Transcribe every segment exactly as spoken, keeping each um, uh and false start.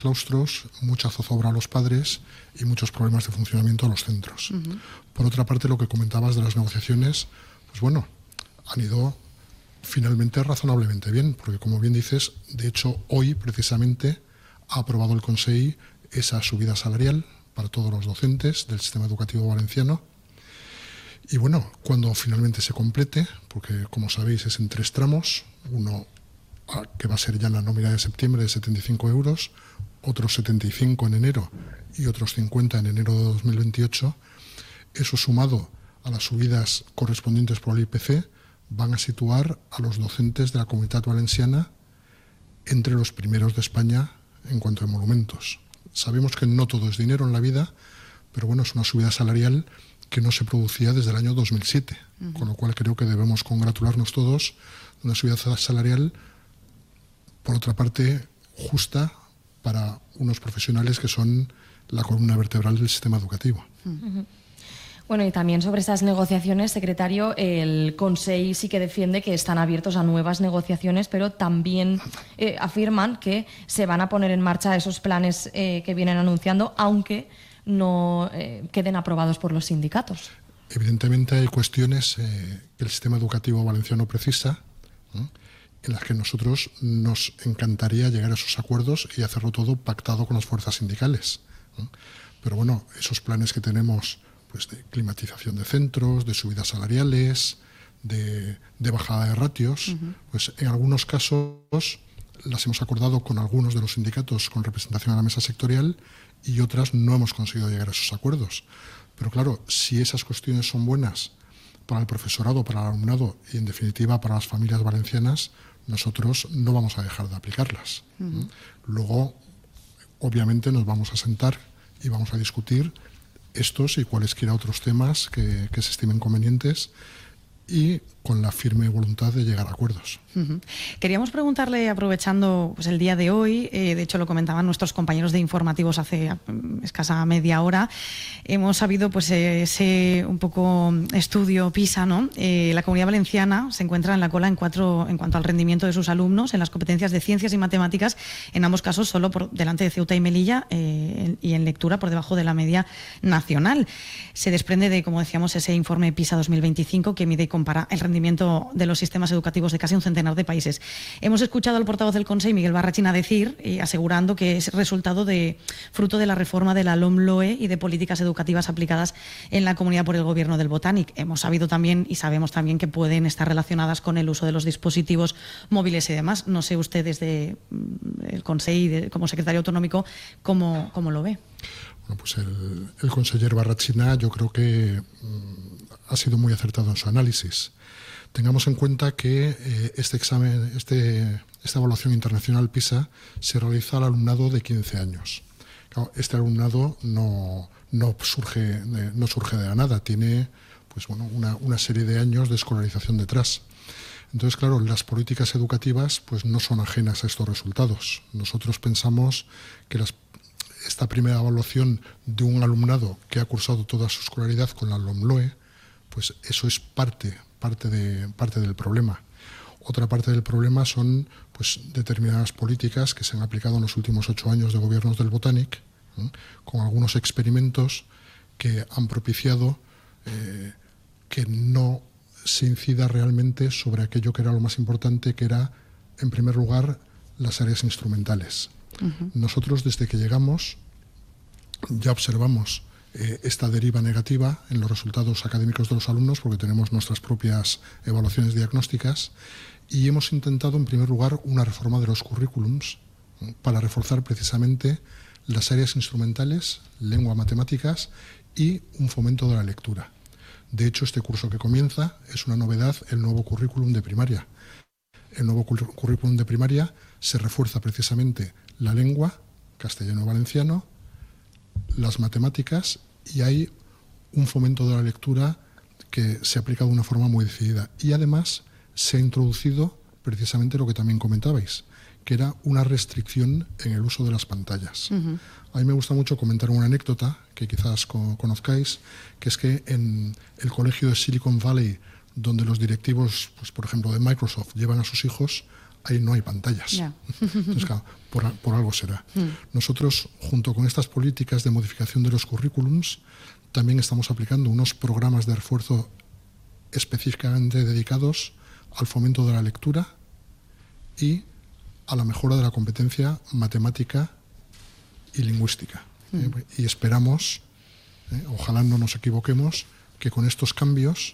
claustros, mucha zozobra a los padres y muchos problemas de funcionamiento a los centros. Uh-huh. Por otra parte, lo que comentabas de las negociaciones, pues bueno, han ido finalmente razonablemente bien, porque como bien dices, de hecho hoy precisamente ha aprobado el Consell esa subida salarial para todos los docentes del sistema educativo valenciano. Y bueno, cuando finalmente se complete, porque como sabéis es en tres tramos, uno que va a ser ya en la nómina de septiembre de setenta y cinco euros, otros setenta y cinco en enero y otros cincuenta en enero de dos mil veintiocho, eso sumado a las subidas correspondientes por el I P C, van a situar a los docentes de la Comunitat Valenciana entre los primeros de España en cuanto a emolumentos. Sabemos que no todo es dinero en la vida, pero bueno, es una subida salarial que no se producía desde el año dos mil siete, uh-huh. con lo cual creo que debemos congratularnos todos de una subida salarial, por otra parte, justa para unos profesionales que son la columna vertebral del sistema educativo. Uh-huh. Bueno, y también sobre estas negociaciones, secretario, el Consell sí que defiende que están abiertos a nuevas negociaciones, pero también eh, afirman que se van a poner en marcha esos planes eh, que vienen anunciando, aunque no eh, queden aprobados por los sindicatos. Evidentemente hay cuestiones eh, que el sistema educativo valenciano precisa, ¿no?, en las que nosotros nos encantaría llegar a esos acuerdos y hacerlo todo pactado con las fuerzas sindicales, ¿no? Pero bueno, esos planes que tenemos, pues de climatización de centros, de subidas salariales, de, de bajada de ratios, uh-huh. pues en algunos casos las hemos acordado con algunos de los sindicatos con representación a la mesa sectorial y otras no hemos conseguido llegar a esos acuerdos. Pero claro, si esas cuestiones son buenas para el profesorado, para el alumnado y en definitiva para las familias valencianas, nosotros no vamos a dejar de aplicarlas. Uh-huh. Luego, obviamente, nos vamos a sentar y vamos a discutir estos y cualesquiera otros temas que, que se estimen convenientes y con la firme voluntad de llegar a acuerdos. Uh-huh. Queríamos preguntarle, aprovechando pues, el día de hoy, eh, de hecho lo comentaban nuestros compañeros de informativos hace um, escasa media hora, hemos sabido pues ese un poco estudio PISA, ¿no? Eh, la Comunidad Valenciana se encuentra en la cola en, cuatro, en cuanto al rendimiento de sus alumnos, en las competencias de ciencias y matemáticas, en ambos casos solo por delante de Ceuta y Melilla, eh, y en lectura por debajo de la media nacional. Se desprende de, como decíamos, ese informe PISA dos mil veinticinco que mide y compara el rendimiento de los sistemas educativos de casi un centenar de países. Hemos escuchado al portavoz del Consell, Miguel Barrachina, decir, eh, asegurando que es resultado de fruto de la reforma de la LOMLOE y de políticas educativas aplicadas en la comunidad por el gobierno del Botànic. Hemos sabido también y sabemos también que pueden estar relacionadas con el uso de los dispositivos móviles y demás. No sé usted desde el Consell, de, como secretario autonómico, cómo, cómo lo ve. Bueno, pues el, el conseller Barrachina yo creo que mmm, ha sido muy acertado en su análisis. Tengamos en cuenta que eh, este examen, este, esta evaluación internacional PISA se realiza al alumnado de quince años. Claro, este alumnado no, no, surge, de, no surge de la nada, tiene pues, bueno, una, una serie de años de escolarización detrás. Entonces, claro, las políticas educativas pues, no son ajenas a estos resultados. Nosotros pensamos que las, esta primera evaluación de un alumnado que ha cursado toda su escolaridad con la LOMLOE, pues eso es parte, parte, de, parte del problema. Otra parte del problema son pues, determinadas políticas que se han aplicado en los últimos ocho años de gobiernos del Botànic, ¿eh? con algunos experimentos que han propiciado eh, que no se incida realmente sobre aquello que era lo más importante, que era, en primer lugar, las áreas instrumentales. Uh-huh. Nosotros, desde que llegamos, ya observamos Eh, esta deriva negativa en los resultados académicos de los alumnos porque tenemos nuestras propias evaluaciones diagnósticas y hemos intentado en primer lugar una reforma de los currículums ¿no? para reforzar precisamente las áreas instrumentales, lengua, matemáticas y un fomento de la lectura. De hecho, este curso que comienza es una novedad, el nuevo currículum de primaria. El nuevo currículum de primaria se refuerza precisamente la lengua, castellano-valenciano, las matemáticas y hay un fomento de la lectura que se ha aplicado de una forma muy decidida. Y además se ha introducido precisamente lo que también comentabais, que era una restricción en el uso de las pantallas. Uh-huh. A mí me gusta mucho comentar una anécdota que quizás co- conozcáis, que es que en el colegio de Silicon Valley, donde los directivos, pues, por ejemplo, de Microsoft llevan a sus hijos, ahí no hay pantallas. Yeah. Entonces, claro, por, por algo será. Mm. Nosotros, junto con estas políticas de modificación de los currículums, también estamos aplicando unos programas de refuerzo específicamente dedicados al fomento de la lectura y a la mejora de la competencia matemática y lingüística. Mm. Eh, y esperamos, eh, ojalá no nos equivoquemos, que con estos cambios,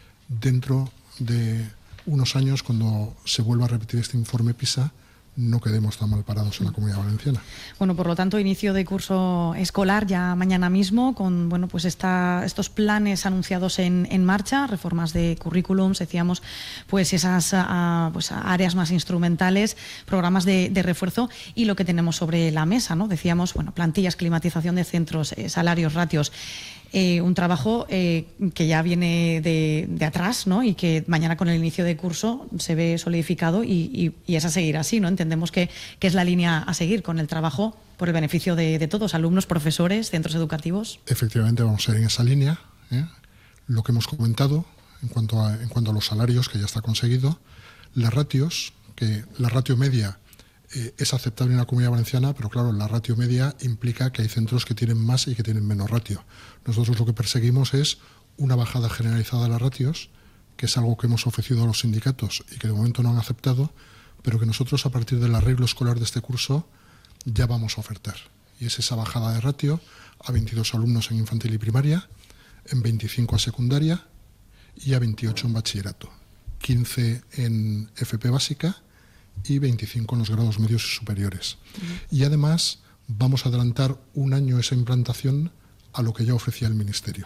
dentro de unos años, cuando se vuelva a repetir este informe PISA, no quedemos tan mal parados en la Comunidad Valenciana. Bueno, por lo tanto, inicio de curso escolar ya mañana mismo, con bueno, pues esta, estos planes anunciados en, en marcha, reformas de currículums, decíamos, pues esas a, pues áreas más instrumentales, programas de, de refuerzo y lo que tenemos sobre la mesa, ¿no? Decíamos, bueno, plantillas, climatización de centros, eh, salarios, ratios. Eh, un trabajo eh, que ya viene de, de atrás, ¿no? Y que mañana con el inicio de curso se ve solidificado y, y, y es a seguir así, ¿no? Entendemos que, que es la línea a seguir con el trabajo por el beneficio de, de todos, alumnos, profesores, centros educativos. Efectivamente, vamos a ir en esa línea. ¿eh? Lo que hemos comentado en cuanto a, en cuanto a los salarios, que ya está conseguido, las ratios, que la ratio media Eh, es aceptable en la Comunidad Valenciana, pero claro, la ratio media implica que hay centros que tienen más y que tienen menos ratio. Nosotros lo que perseguimos es una bajada generalizada de las ratios, que es algo que hemos ofrecido a los sindicatos y que de momento no han aceptado, pero que nosotros a partir del arreglo escolar de este curso ya vamos a ofertar. Y es esa bajada de ratio a veintidós alumnos en infantil y primaria, en veinticinco a secundaria y a veintiocho en bachillerato, quince en F P básica y veinticinco en los grados medios y superiores. Uh-huh. Y además vamos a adelantar un año esa implantación a lo que ya ofrecía el Ministerio.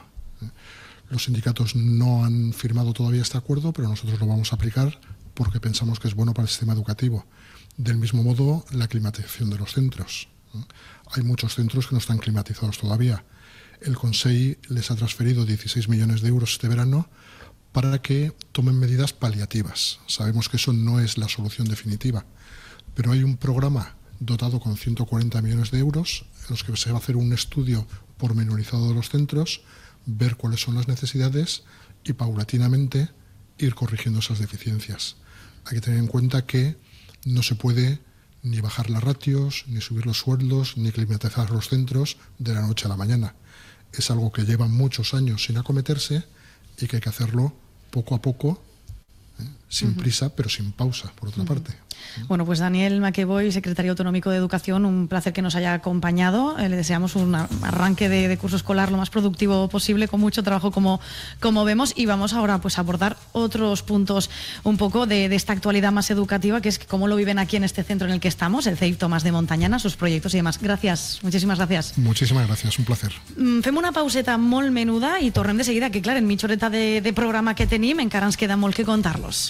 Los sindicatos no han firmado todavía este acuerdo, pero nosotros lo vamos a aplicar porque pensamos que es bueno para el sistema educativo. Del mismo modo, la climatización de los centros. Hay muchos centros que no están climatizados todavía. El Consell les ha transferido dieciséis millones de euros este verano para que tomen medidas paliativas. Sabemos que eso no es la solución definitiva, pero hay un programa dotado con ciento cuarenta millones de euros en los que se va a hacer un estudio pormenorizado de los centros, ver cuáles son las necesidades y paulatinamente ir corrigiendo esas deficiencias. Hay que tener en cuenta que no se puede ni bajar las ratios, ni subir los sueldos, ni climatizar los centros de la noche a la mañana. Es algo que lleva muchos años sin acometerse y que hay que hacerlo poco a poco, ¿eh? sin uh-huh. prisa, pero sin pausa, por otra uh-huh. parte. Bueno, pues Daniel Maqueboy, secretario autonómico de Educación, un placer que nos haya acompañado. Eh, le deseamos un arranque de, de curso escolar lo más productivo posible, con mucho trabajo como, como vemos, y vamos ahora pues a abordar otros puntos un poco de, de esta actualidad más educativa, que es cómo lo viven aquí en este centro en el que estamos, el C E I P Tomàs de Montañana, sus proyectos y demás. Gracias, muchísimas gracias. Muchísimas gracias, un placer. Mm, fem una pauseta molt menuda i tornem de seguida, que clar, en mitja horeta de, de programa que tenim encara ens queda molt que contar-los.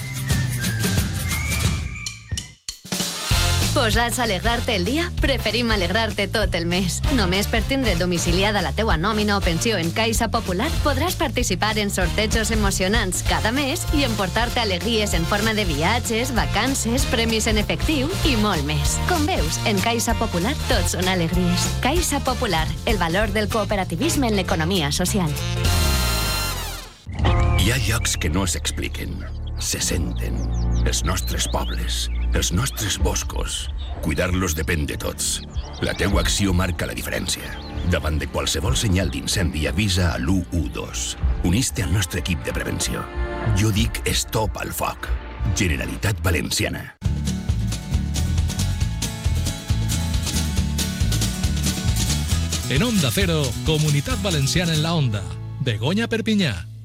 Posats a alegrar-te el dia? Preferim alegrar-te tot el mes. Només per tindre domiciliada la teua nòmina o pensió en Caixa Popular podràs participar en sortejos emocionants cada mes i emportar-te alegries en forma de viatges, vacances, premis en efectiu i molt més. Com veus, en Caixa Popular tot són alegries. Caixa Popular, el valor del cooperativisme en l'economia social. Hi ha llocs que no s'expliquen, se senten. Els nostres pobles, els nostres boscos. Cuidar-los depèn de tots. La teua acció marca la diferència. Davant de qualsevol senyal d'incendi, avisa a l'u u dos. Unís-te al nostre equip de prevenció. Jo dic stop al foc. Generalitat Valenciana. En Onda Cero, Comunitat Valenciana en la Onda. Begoña Perpiñá.